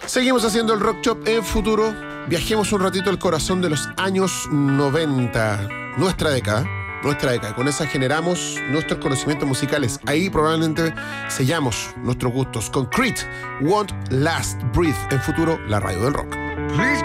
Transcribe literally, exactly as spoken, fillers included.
Seguimos haciendo el Rock Shop en Futuro. Viajemos un ratito al corazón de los años noventa. Nuestra década. Nuestra década. Con esa generamos nuestros conocimientos musicales. Ahí probablemente sellamos nuestros gustos. Con Creed, Won't Last Breathe en Futuro, la radio del rock. Please